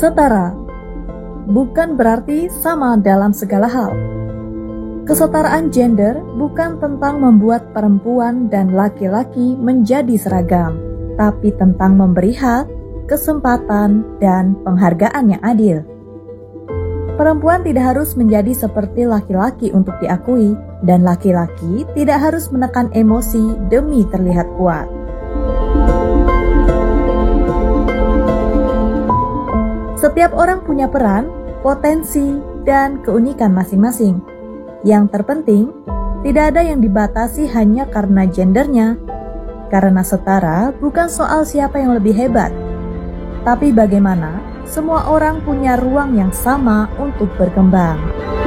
Setara bukan berarti sama dalam segala hal. Kesetaraan gender bukan tentang membuat perempuan dan laki-laki menjadi seragam, tapi tentang memberi hak, kesempatan, dan penghargaan yang adil. Perempuan tidak harus menjadi seperti laki-laki untuk diakui, dan laki-laki tidak harus menekan emosi demi terlihat kuat. Setiap orang punya peran, potensi, dan keunikan masing-masing. Yang terpenting, tidak ada yang dibatasi hanya karena gendernya. Karena setara bukan soal siapa yang lebih hebat, tapi bagaimana semua orang punya ruang yang sama untuk berkembang.